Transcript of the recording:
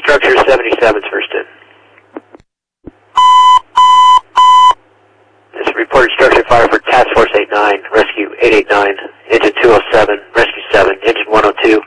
Structure 77's first in. This reported structure fire for Task Force 89, Rescue 889, Engine 207, Rescue 7, Engine 102,